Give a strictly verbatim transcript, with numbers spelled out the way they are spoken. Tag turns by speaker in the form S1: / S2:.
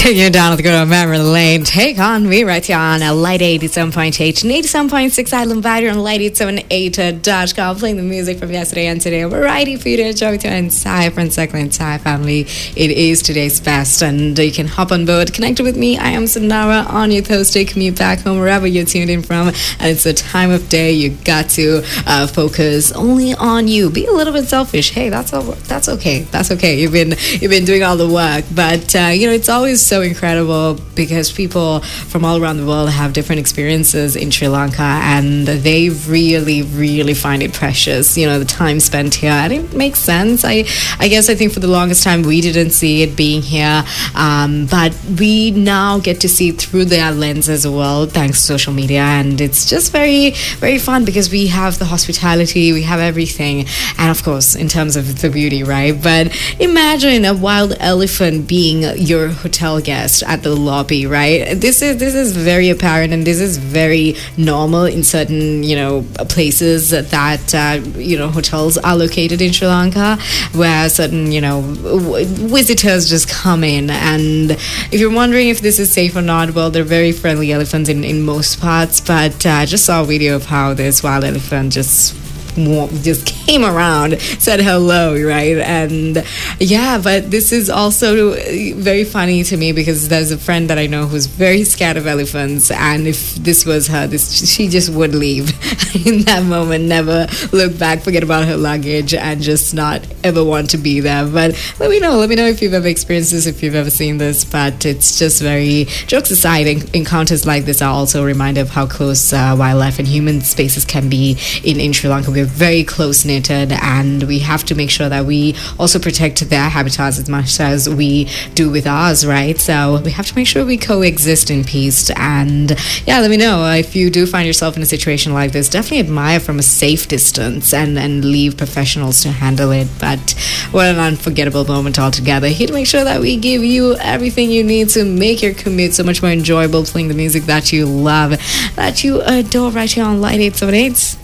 S1: Taking you down the good memory lane. Take on me right here on a Light eighty-seven point eight and eighty-seven point six Island Variety on light eight seven eight dot com. Playing the music from yesterday and today. A variety for you to enjoy with your entire friend circle, entire family. It is today's best, and you can hop on board. Connect with me. I am Sonara on your Thursday commute back home, wherever you're tuned in from. And it's the time of day you got to uh, focus only on you. Be a little bit selfish. Hey, that's all, that's okay. That's okay. You've been you've been doing all the work, but uh, you know it's always so incredible because people from all around the world have different experiences in Sri Lanka, and they really, really find it precious. You know, the time spent here, and it makes sense. I, I guess I think for the longest time we didn't see it being here, um, but we now get to see it through their lens as well, thanks to social media, and it's just very, very fun because we have the hospitality, we have everything, and of course, in terms of the beauty, right? But imagine a wild elephant being your hotel guest at the lobby, right? This is this is very apparent, and this is very normal in certain, you know, places that uh, you know hotels are located in Sri Lanka, where certain, you know, w- visitors just come in. And if you're wondering if this is safe or not, well, they're very friendly elephants in, in most parts. But uh, I just saw a video of how this wild elephant just just came around, said hello, right? And yeah, but this is also very funny to me because there's a friend that I know who's very scared of elephants, and if this was her, this she just would leave in that moment, never look back, forget about her luggage, and just not ever want to be there. But let me know let me know if you've ever experienced this, if you've ever seen this. But it's just very, jokes aside, encounters like this are also a reminder of how close uh, wildlife and human spaces can be in, in Sri Lanka. We're very close knitted, and we have to make sure that we also protect their habitats as much as we do with ours, right? So we have to make sure we coexist in peace. And yeah, let me know if you do find yourself in a situation like this. Definitely admire from a safe distance and and leave professionals to handle it. But what an unforgettable moment altogether. Here to make sure that we give you everything you need to make your commute so much more enjoyable, playing the music that you love, that you adore, right here on Light eight seven eight.